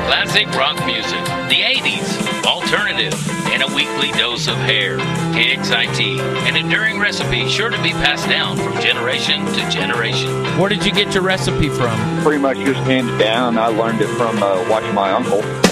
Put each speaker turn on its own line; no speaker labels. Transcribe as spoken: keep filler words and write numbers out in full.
classic rock music, the eighties, alternative, and a weekly dose of hair. K X I T, an enduring recipe sure to be passed down from generation to generation.
Where did you get your recipe from?
Pretty much just hands down. I learned it from uh, watching my uncle.